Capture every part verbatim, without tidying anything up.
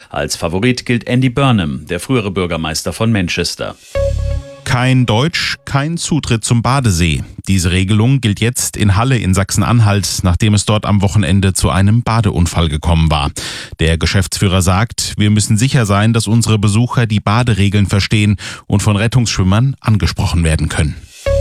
Als Favorit gilt Andy Burnham, der frühere Bürgermeister von Manchester. Kein Deutsch, kein Zutritt zum Badesee. Diese Regelung gilt jetzt in Halle in Sachsen-Anhalt, nachdem es dort am Wochenende zu einem Badeunfall gekommen war. Der Geschäftsführer sagt, wir müssen sicher sein, dass unsere Besucher die Baderegeln verstehen und von Rettungsschwimmern angesprochen werden können.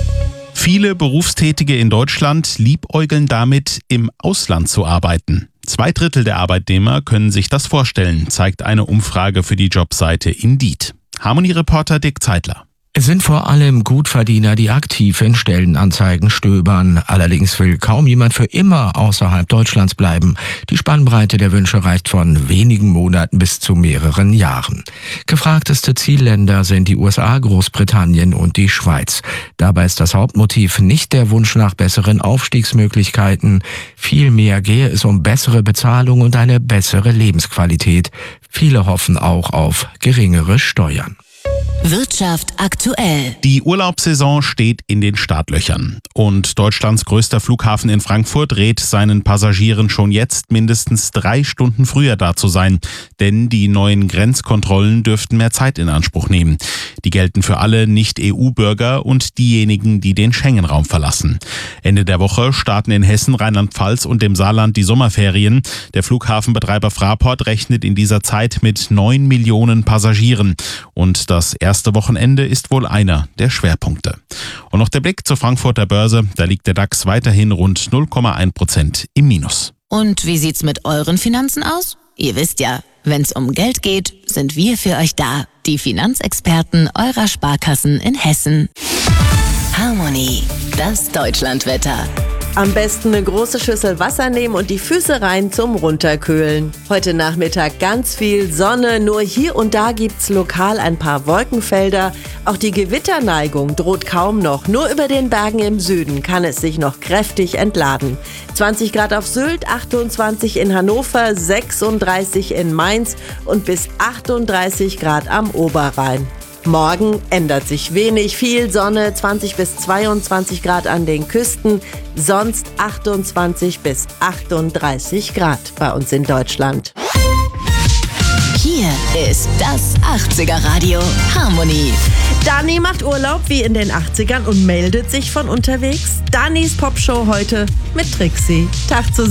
Viele Berufstätige in Deutschland liebäugeln damit, im Ausland zu arbeiten. Zwei Drittel der Arbeitnehmer können sich das vorstellen, zeigt eine Umfrage für die Jobseite Indeed. Harmonie-Reporter Dick Zeitler. Es sind vor allem Gutverdiener, die aktiv in Stellenanzeigen stöbern. Allerdings will kaum jemand für immer außerhalb Deutschlands bleiben. Die Spannbreite der Wünsche reicht von wenigen Monaten bis zu mehreren Jahren. Gefragteste Zielländer sind die U S A, Großbritannien und die Schweiz. Dabei ist das Hauptmotiv nicht der Wunsch nach besseren Aufstiegsmöglichkeiten. Vielmehr gehe es um bessere Bezahlung und eine bessere Lebensqualität. Viele hoffen auch auf geringere Steuern. Wirtschaft aktuell. Die Urlaubssaison steht in den Startlöchern. Und Deutschlands größter Flughafen in Frankfurt rät seinen Passagieren schon jetzt mindestens drei Stunden früher da zu sein. Denn die neuen Grenzkontrollen dürften mehr Zeit in Anspruch nehmen. Die gelten für alle Nicht-E U-Bürger und diejenigen, die den Schengen-Raum verlassen. Ende der Woche starten in Hessen, Rheinland-Pfalz und dem Saarland die Sommerferien. Der Flughafenbetreiber Fraport rechnet in dieser Zeit mit neun Millionen Passagieren. Und das erste Wochenende ist wohl einer der Schwerpunkte. Und noch der Blick zur Frankfurter Börse. Da liegt der DAX weiterhin rund null Komma eins Prozent im Minus. Und wie sieht's mit euren Finanzen aus? Ihr wisst ja, wenn's um Geld geht, sind wir für euch da. Die Finanzexperten eurer Sparkassen in Hessen. Harmonie, das Deutschlandwetter. Am besten eine große Schüssel Wasser nehmen und die Füße rein zum Runterkühlen. Heute Nachmittag ganz viel Sonne, nur hier und da gibt's lokal ein paar Wolkenfelder. Auch die Gewitterneigung droht kaum noch. Nur über den Bergen im Süden kann es sich noch kräftig entladen. zwanzig Grad auf Sylt, achtundzwanzig in Hannover, sechsunddreißig in Mainz und bis achtunddreißig Grad am Oberrhein. Morgen ändert sich wenig, viel Sonne, zwanzig bis zweiundzwanzig Grad an den Küsten, sonst achtundzwanzig bis achtunddreißig Grad bei uns in Deutschland. Hier ist das achtziger Radio Harmonie. Dani macht Urlaub wie in den achtzigern und meldet sich von unterwegs. Danis Popshow heute mit Trixie. Tag zusammen.